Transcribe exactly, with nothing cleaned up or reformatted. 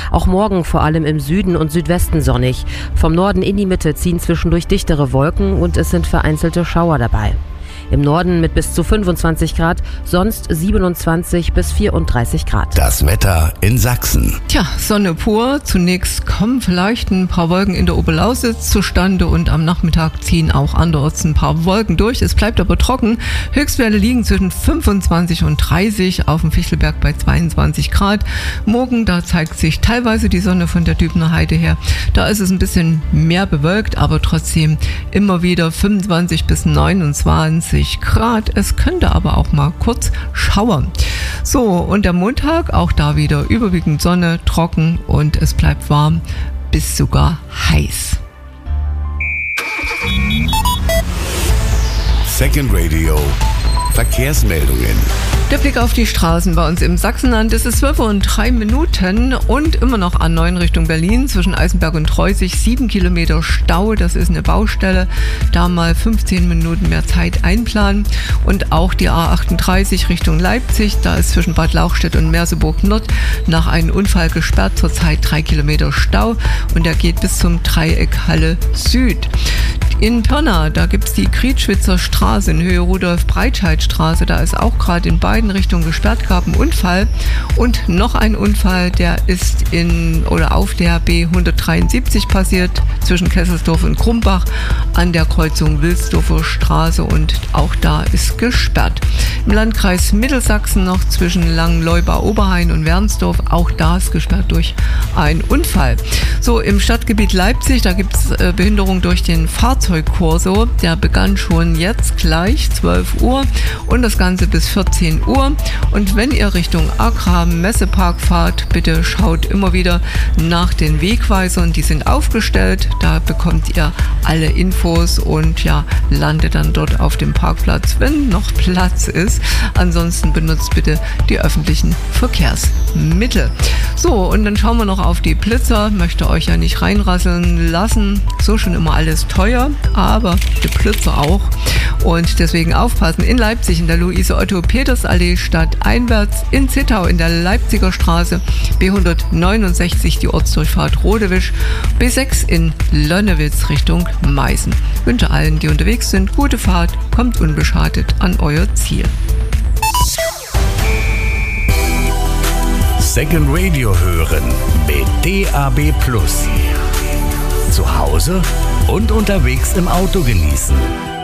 Auch morgen vor allem im Süden und Südwesten sonnig. Vom Norden in die Mitte ziehen zwischendurch dichtere Wolken und es sind vereinzelte Schauer dabei. Im Norden mit bis zu fünfundzwanzig Grad, sonst siebenundzwanzig bis vierunddreißig Grad. Das Wetter in Sachsen. Tja, Sonne pur. Zunächst kommen vielleicht ein paar Wolken in der Oberlausitz zustande und am Nachmittag ziehen auch anderorts ein paar Wolken durch. Es bleibt aber trocken. Höchstwerte liegen zwischen fünfundzwanzig und dreißig, auf dem Fichtelberg bei zweiundzwanzig Grad. Morgen, da zeigt sich teilweise die Sonne von der Dübner Heide her. Da ist es ein bisschen mehr bewölkt, aber trotzdem immer wieder fünfundzwanzig bis neunundzwanzig Grad. Es könnte aber auch mal kurz schauern. So, und der Montag, auch da wieder überwiegend Sonne, trocken und es bleibt warm bis sogar heiß. Second Radio Verkehrsmeldungen. Der Blick auf die Straßen bei uns im Sachsenland. Es ist zwölf Uhr und drei Minuten und immer noch A neun Richtung Berlin zwischen Eisenberg und Treusig. sieben Kilometer Stau, das ist eine Baustelle. Da mal fünfzehn Minuten mehr Zeit einplanen. Und auch die A achtunddreißig Richtung Leipzig. Da ist zwischen Bad Lauchstädt und Merseburg Nord nach einem Unfall gesperrt. Zurzeit drei Kilometer Stau und der geht bis zum Dreieck Halle Süd. In Pirna, da gibt es die Kriedschwitzer Straße in Höhe Rudolf-Breitscheid-Straße. Da ist auch gerade in beiden Richtungen gesperrt, gab einen Unfall. Und noch ein Unfall, der ist in oder auf der B hundertdreiundsiebzig passiert, zwischen Kesselsdorf und Krumbach an der Kreuzung Wilsdorfer Straße und auch da ist gesperrt. Im Landkreis Mittelsachsen noch zwischen Langenleubach-Oberhain und Wernsdorf, auch da ist gesperrt durch einen Unfall. So, im Stadtgebiet Leipzig, da gibt es äh, Behinderung durch den Fahrzeugkorso. Der begann schon jetzt gleich zwölf Uhr und das Ganze bis vierzehn Uhr. Und wenn ihr Richtung Agram Messepark fahrt, bitte schaut immer wieder nach den Wegweisern. Die sind aufgestellt. Da bekommt ihr alle Infos und ja, landet dann dort auf dem Parkplatz, wenn noch Platz ist. Ansonsten benutzt bitte die öffentlichen Verkehrsmittel. So, und dann schauen wir noch auf die Blitzer. Möchte euch ja nicht reinrasseln lassen. So schon immer alles teuer, aber die Blitzer auch. Und deswegen aufpassen. In Leipzig in der Luise-Otto-Peters-Allee stadteinwärts, in Zittau in der Leipziger Straße, B hundertneunundsechzig die Ortsdurchfahrt Rodewisch, B sechs in Lonnewitz Richtung Meißen. Ich wünsche allen, die unterwegs sind, gute Fahrt, kommt unbeschadet an euer Ziel. Second Radio hören mit D A B Plus. Zu Hause und unterwegs im Auto genießen.